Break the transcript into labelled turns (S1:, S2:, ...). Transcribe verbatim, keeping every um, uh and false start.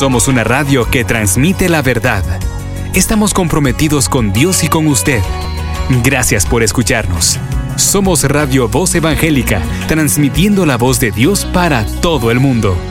S1: Somos una radio que transmite la verdad. Estamos comprometidos con Dios y con usted. Gracias por escucharnos. Somos Radio Voz Evangélica, transmitiendo la voz de Dios para todo el mundo.